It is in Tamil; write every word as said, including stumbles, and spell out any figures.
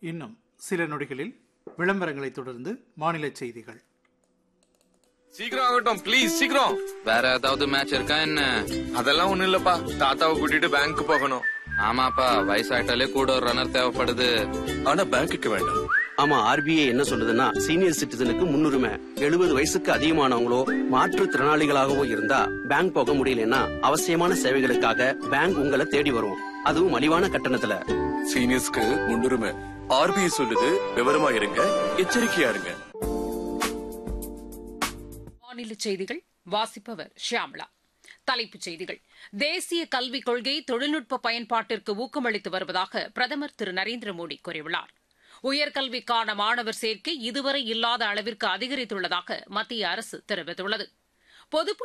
இன்னும் சில நொடிகளில் விளம்பரங்களை தொடர்ந்து மாநில செய்திகள். சீக்கிரம் ஆகட்டும் ப்ளீஸ், சீக்கிரம். வேற ஏதாவது மேட்ச் இருக்கா என்ன? அதெல்லாம் ஒண்ணும் இல்லப்பா, தாத்தாவை கூட்டிட்டு பேங்க் போகணும். ஆமாப்பா, வயசாயிட்டாலே கூட ஒரு ரன்னர் தேவைப்படுது. ஆனா பேங்க்குக்கு வேண்டாம். ஆமா, ஆர்பிஐ என்ன சொல்லுதுன்னா சீனியர் சிட்டிசனுக்கு முன்னுரிமை. எழுபது வயசுக்கு அதிகமானவங்களோ மாற்றுத்திறனாளிகளாகவோ இருந்தா பேங்க் போக முடியலன்னா அவசியமான சேவைகளுக்காக பேங்க் உங்களை தேடி வரும், அதுவும் மலிவான கட்டணத்துல. சீனியர்ஸ்க்கு முன்னுரிமை. ஆர்பிஐ சொல்லுது, விவரமா இருங்க, எச்சரிக்கையா இருங்க. மாநில செய்திகள் வாசிப்பவர் ஷியாமளா. தலைப்புச் செய்திகள். தேசிய கல்விக் கொள்கை தொழில்நுட்ப பயன்பாட்டிற்கு ஊக்கமளித்து வருவதாக பிரதமர் திரு நரேந்திர மோடி கூறியுள்ளார். உயர்கல்விக்கான மாணவர் சேர்க்கை இதுவரை இல்லாத அளவிற்கு அதிகரித்துள்ளதாக மத்திய அரசு தெரிவித்துள்ளது. பொது